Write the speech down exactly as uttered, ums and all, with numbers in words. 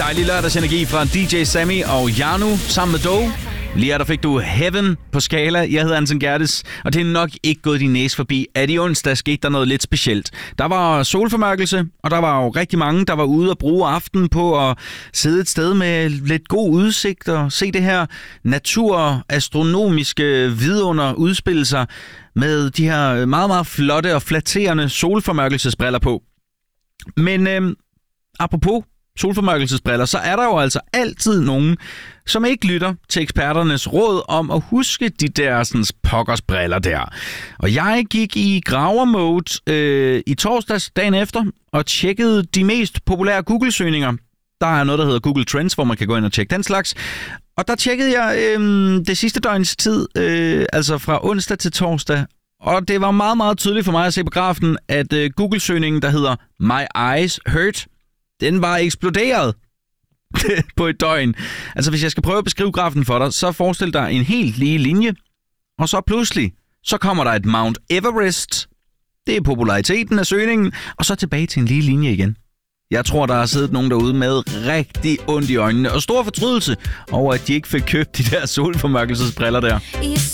Dejlig lørdagsenergi fra D J Sammy og Janu sammen med Doe. Lige her, der fik du Heaven på Skala. Jeg hedder Anton Gerdes, og det er nok ikke gået din næse forbi, at i onsdag skete der noget lidt specielt. Der var solformørkelse, og der var jo rigtig mange, der var ude og bruge aftenen på at sidde et sted med lidt god udsigt og se det her naturastronomiske vidunder udspille sig med de her meget, meget flotte og flatterende solformørkelsesbriller på. Men øhm, apropos solformørkelsesbriller, så er der jo altså altid nogen, som ikke lytter til eksperternes råd om at huske de der sådan, pokkersbriller der. Og jeg gik i graver-mode øh, i torsdags dagen efter og tjekkede de mest populære Google-søgninger. Der er noget, der hedder Google Trends, hvor man kan gå ind og tjekke den slags. Og der tjekkede jeg øh, det sidste døgns tid, øh, altså fra onsdag til torsdag. Og det var meget, meget tydeligt for mig at se på grafen, at øh, Google-søgningen, der hedder My Eyes Hurt, den var eksploderet på et døgn. Altså, hvis jeg skal prøve at beskrive grafen for dig, så forestil dig en helt lige linje, og så pludselig, så kommer der et Mount Everest. Det er populariteten af søgningen, og så tilbage til en lige linje igen. Jeg tror, der har siddet nogen derude med rigtig ondt i øjnene, og stor fortrydelse over, at de ikke fik købt de der solformørkelsesbriller der.